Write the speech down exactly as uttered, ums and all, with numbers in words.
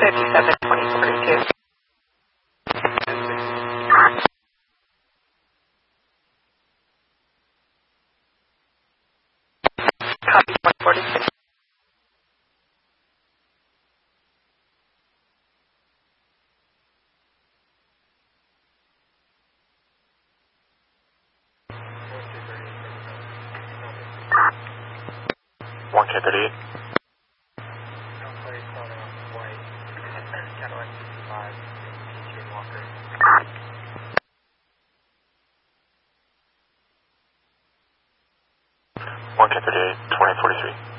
fifty-seven twenty forty-two. Copy one forty-six. one K thirty-eight. one K thirty-eight, twenty forty-three.